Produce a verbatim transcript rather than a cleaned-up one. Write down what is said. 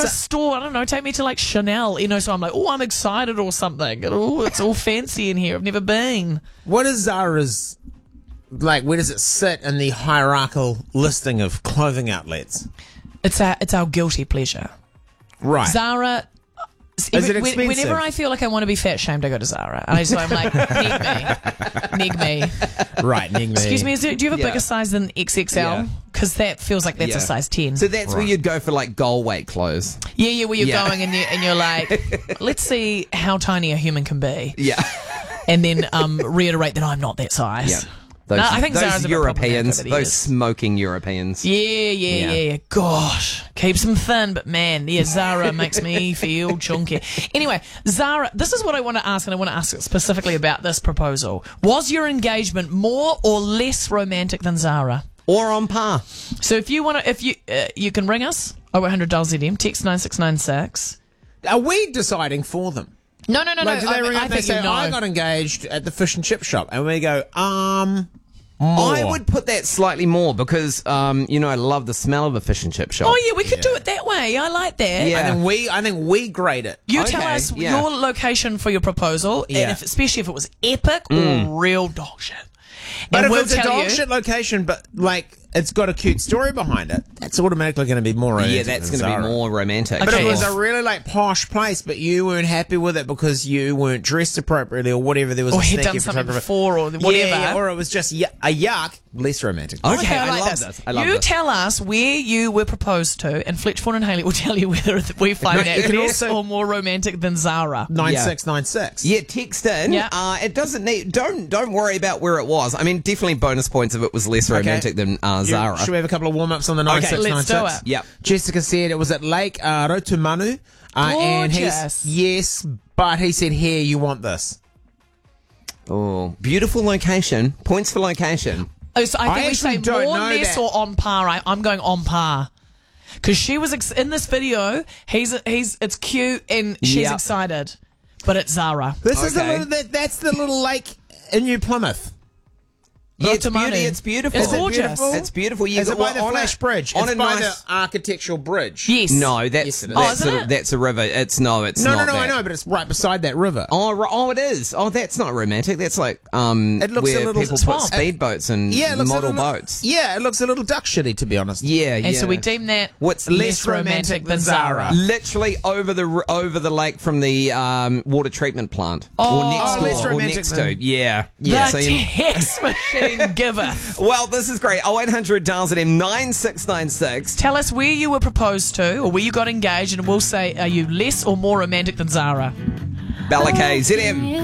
a store. I don't know. Take me to like Chanel, you know. So I'm like, oh, I'm excited or something. Oh, it's all fancy in here. I've never been. What is Zara's, like, where does it sit in the hierarchical listing of clothing outlets? It's our, it's our guilty pleasure. Right. Zara. Is Every, it expensive? Whenever I feel like I want to be fat shamed, I go to Zara. And I just, I'm like, nig me. Nig me. Right, nig me. Excuse me, is there, do you have a Yeah. bigger size than X X L? Yeah. Because that feels like that's Yeah. a size ten. So that's where you'd go for like goal weight clothes. yeah, yeah, where you're Yeah. going and, you, and you're like, let's see how tiny a human can be. Yeah. And then um, reiterate that I'm not that size. Yeah. Those, No, I think those Zara's a bit problematic Europeans, over the those years. smoking Europeans. Yeah, yeah, Yeah. yeah, yeah. Gosh, keeps them thin, but man, yeah, Zara makes me feel chunky. Anyway, Zara, this is what I want to ask, and I want to ask specifically about this proposal. Was your engagement more or less romantic than Zara? Or on par. So if you want to, if you uh, you can ring us oh eight hundred Z M, text nine six nine six. Are we deciding for them? No, no, no, Like, do no. they I, ring I up and think say, you know. I got engaged at the fish and chip shop, and we go, um, more. I would put that slightly more because, um, you know, I love the smell of a fish and chip shop. Oh yeah, we could do it that way. I like that. Yeah. I think we, I think we grade it. You Okay, tell us yeah. your location for your proposal, Yeah. and if, especially if it was epic or real dog shit. But and if we'll it's a tell dog you, shit location, but like it's got a cute story behind it, that's automatically going to be more romantic. Yeah, that's than going to be Zara. more romantic. But Okay. if it was Sure. a really like posh place, but you weren't happy with it because you weren't dressed appropriately or whatever, there was or a he'd sneaky done something photographer. before, or whatever. Yeah, yeah, or it was just y- a yuck, less romantic. Okay, Okay, I, like love this. this. I love you this. tell us where you were proposed to, and Fletch, Fawn and Haley will tell you whether we find You that can less also- or more romantic than Zara. Nine Yeah. six nine six. Yeah, text in. Yeah. Uh, it doesn't need. Don't don't worry about where it was. I mean, definitely bonus points if it was less romantic than uh, You- Zara. Should we have a couple of warm ups on the nine six nine let's six? do it. Yep. Jessica said it was at Lake uh, Rotumanu. Uh, and Gorgeous. he's yes, but he said, "Here, you want this." Oh, beautiful location. Points for location. Oh, so I I think we actually say don't more, know less, that. or on par. I, I'm going on par. Because she was ex- in this video, he's he's it's cute and she's Yep. excited, but it's Zara. This is the Okay. little, that, that's the little lake in New Plymouth. Yeah, it's, Rotumanu. beauty, it's beautiful. It's Is it gorgeous. beautiful? It's beautiful. Yeah, Is it well, by the on a- Flash Bridge? On It's a by nice. the architectural bridge. Yes. No, that's Yes, it is. Oh, that's, isn't a, it? that's a river. It's no, it's No, not. no, no, that. I know, but it's right beside that river. Oh, ri- oh, it is. Oh, that's not romantic. That's like um, It looks a where little people swamp. put speedboats and Yeah, it looks model a little, boats. Yeah, it looks a little duck shitty, to be honest. Yeah, yeah. And so we deem that What's less romantic than Zara. Literally over the r- over the lake from the um, water treatment plant. Oh, or next oh, door, less or romantic next than- to. Yeah, yeah. The so you- text machine giveth. well, this is great. Oh eight hundred dials at M nine six nine six. Tell us where you were proposed to or where you got engaged, and we'll say, are you less or more romantic than Zara? Bella K, Z M.